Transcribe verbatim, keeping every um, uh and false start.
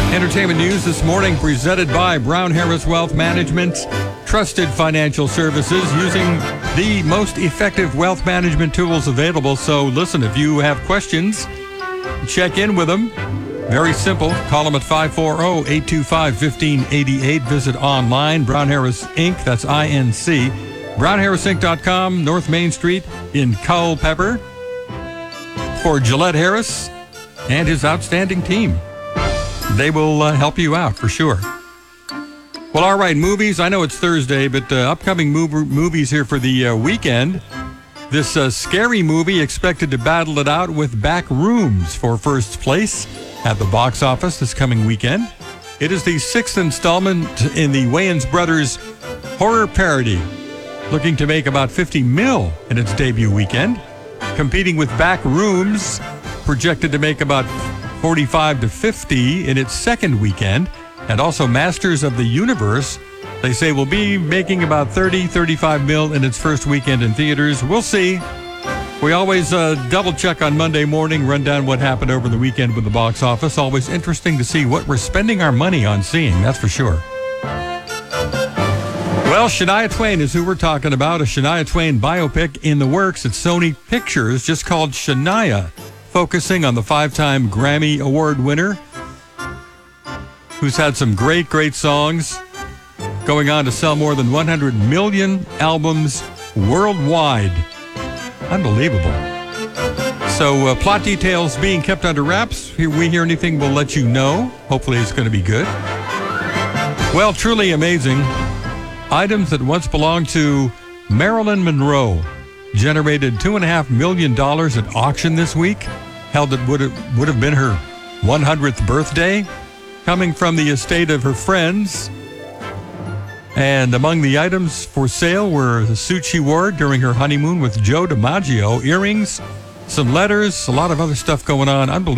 Entertainment news this morning presented by Brown Harris Wealth Management. Trusted financial services using the most effective wealth management tools available. So listen, if you have questions, check in with them. Very simple. Call them at five four zero, eight two five, one five eight eight. Visit online, Brown Harris Incorporated. That's I N C. brown harris inc dot com, North Main Street in Culpeper. For Gillette Harris and his outstanding team. They will uh, help you out for sure. Well, all right, movies. I know it's Thursday, but uh, upcoming mov- movies here for the uh, weekend. This uh, scary movie expected to battle it out with Back Rooms for first place at the box office this coming weekend. It is the sixth installment in the Wayans Brothers horror parody, looking to make about fifty mil in its debut weekend. Competing with Back Rooms, projected to make about forty-five to fifty in its second weekend. And also Masters of the Universe, they say will be making about thirty, thirty-five mil in its first weekend in theaters. We'll see. We always uh, double check on Monday morning, run down what happened over the weekend with the box office. Always interesting to see what we're spending our money on seeing, that's for sure. Well, Shania Twain is who we're talking about. A Shania Twain biopic in the works at Sony Pictures, just called Shania, focusing on the five-time Grammy Award winner, who's had some great, great songs, going on to sell more than one hundred million albums worldwide. Unbelievable. So uh, plot details being kept under wraps. If we hear anything, we'll let you know. Hopefully it's going to be good. Well, truly amazing. Items that once belonged to Marilyn Monroe generated two point five million dollars at auction this week. Held it would have, would have been her one hundredth birthday, coming from the estate of her friends. And among the items for sale were the suit she wore during her honeymoon with Joe DiMaggio, earrings, some letters, a lot of other stuff going on. Unbelievable.